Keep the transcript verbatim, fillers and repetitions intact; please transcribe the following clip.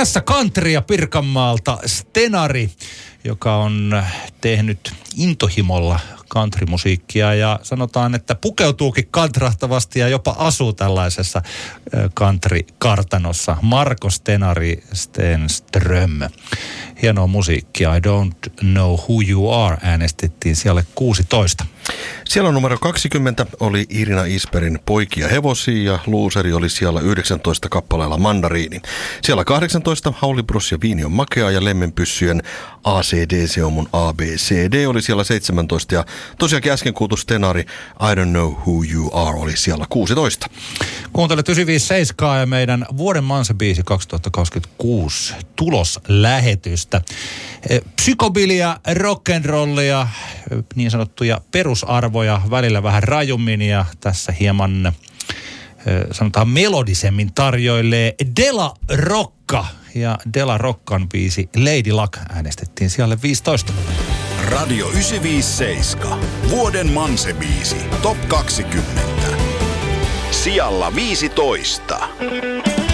Tässä countrya Pirkanmaalta Stenari, joka on tehnyt intohimolla countrymusiikkia ja sanotaan, että pukeutuukin kantrahtavasti ja jopa asuu tällaisessa country-kartanossa. Marko Stenari Stenström. Hienoa musiikkia. I don't know who you are äänestettiin siellä kuusitoista. Siellä numero kaksikymmentä oli Irina Isperin Poikia hevosia ja luuseri oli siellä yhdeksäntoista kappaleella Mandariini. Siellä kahdeksantoista Hauli Bros ja Viini on makea ja Lemmenpyssyjen A C D C on mun A B C D oli siellä seitsemäntoista ja tosiaankin äsken kuultu Stenari I don't know who you are oli siellä kuusitoista. Kuuntelet yhdeksänsataaviisikymmentäseitsemän ja meidän vuoden Manse-biisi kaksituhattakaksikymmentäkuusi tuloslähetystä. Psykobilia, rock'n'rollia, niin sanottuja perusarvoja, välillä vähän rajummin ja tässä hieman sanotaan melodisemmin tarjoilee Dela Rocca. Ja Dela Roccan biisi Lady Luck äänestettiin siellä viisitoista. Radio yhdeksänsataaviisikymmentäseitsemän. Vuoden Manse-biisi. Top kaksikymmentä. Sijalla viisitoista.